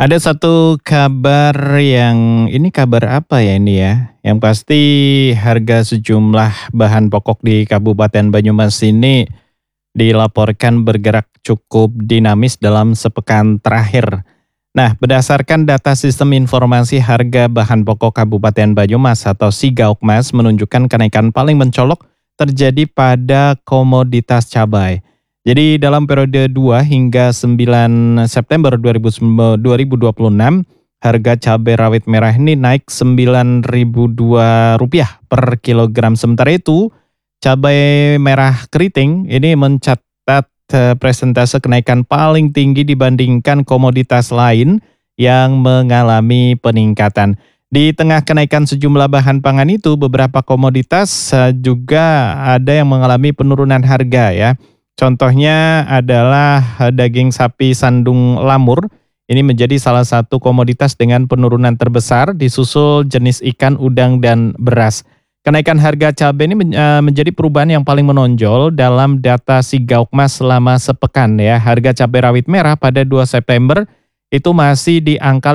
Ada satu kabar yang ini kabar apa ya ini ya? Yang pasti harga sejumlah bahan pokok di Kabupaten Banyumas ini dilaporkan bergerak cukup dinamis dalam sepekan terakhir. Nah, berdasarkan data Sistem Informasi Harga Bahan Pokok Kabupaten Banyumas atau Sigaukmas menunjukkan kenaikan paling mencolok terjadi pada komoditas cabai. Jadi dalam periode 2 hingga 9 September 2026, harga cabai rawit merah ini naik Rp9.002 per kilogram. Sementara itu, cabai merah keriting ini mencatat presentase kenaikan paling tinggi dibandingkan komoditas lain yang mengalami peningkatan. Di tengah kenaikan sejumlah bahan pangan itu, beberapa komoditas juga ada yang mengalami penurunan harga ya. Contohnya adalah daging sapi sandung lamur. Ini menjadi salah satu komoditas dengan penurunan terbesar, disusul jenis ikan, udang, dan beras. Kenaikan harga cabai ini menjadi perubahan yang paling menonjol dalam data Sigaukmas selama sepekan ya. Harga cabai rawit merah pada 2 September itu masih di angka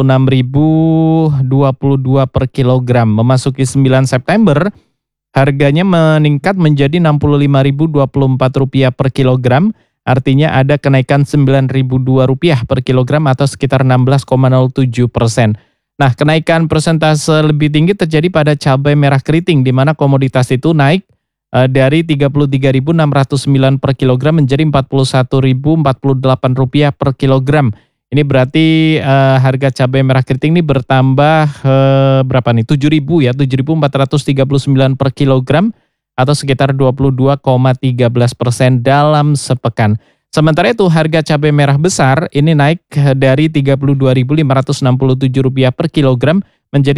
Rp56.022 per kilogram. Memasuki 9 September, harganya meningkat menjadi Rp65.024 per kilogram. Artinya ada kenaikan Rp9.002 per kilogram atau sekitar 16,07%. Nah, kenaikan persentase lebih tinggi terjadi pada cabai merah keriting, di mana komoditas itu naik dari Rp33.609 per kilogram menjadi Rp41.048 per kilogram. Ini berarti harga cabai merah keriting ini bertambah berapa nih? 7.000 ya, 7.439 per kilogram atau sekitar 22,13% dalam sepekan. Sementara itu harga cabai merah besar ini naik dari Rp32.567 per kilogram menjadi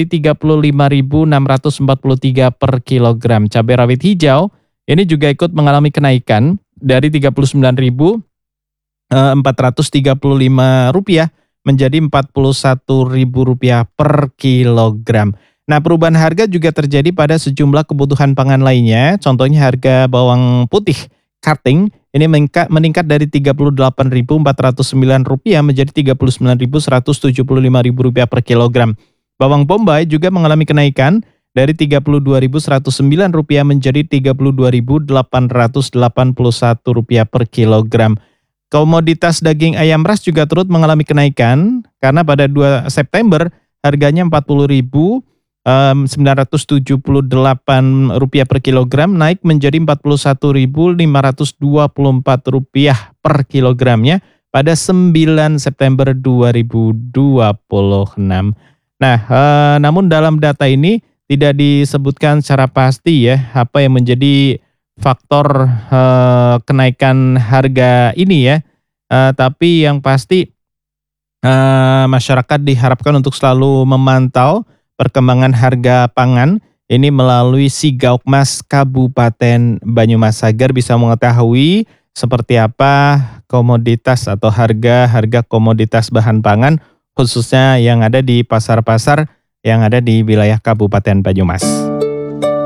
Rp35.643 per kilogram. Cabai rawit hijau ini juga ikut mengalami kenaikan dari Rp39.435 menjadi Rp41.000 per kilogram. Nah, perubahan harga juga terjadi pada sejumlah kebutuhan pangan lainnya. Contohnya harga bawang putih cutting ini meningkat dari Rp38.409 menjadi Rp39.175 per kilogram. Bawang bombay juga mengalami kenaikan dari Rp32.109 menjadi Rp32.881 per kilogram. Komoditas daging ayam ras juga turut mengalami kenaikan karena pada 2 September harganya Rp40.978 per kilogram naik menjadi Rp41.524 per kilogramnya pada 9 September 2026. Nah, namun dalam data ini tidak disebutkan secara pasti ya apa yang menjadi faktor kenaikan harga ini ya. Tapi yang pasti masyarakat diharapkan untuk selalu memantau perkembangan harga pangan ini melalui Sigaukmas Kabupaten Banyumas agar bisa mengetahui seperti apa komoditas atau harga komoditas bahan pangan khususnya yang ada di pasar-pasar yang ada di wilayah Kabupaten Banyumas.